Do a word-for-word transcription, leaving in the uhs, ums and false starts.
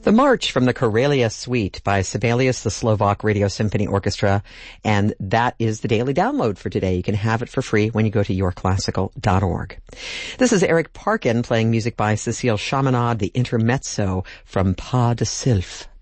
The March from the Karelia Suite by Sibelius, the Slovak Radio Symphony Orchestra. And that is the daily download for today. You can have it for free when you go to your classical dot org. This is Eric Parkin playing music by Cécile Chaminade, the intermezzo from Pas de Sylph.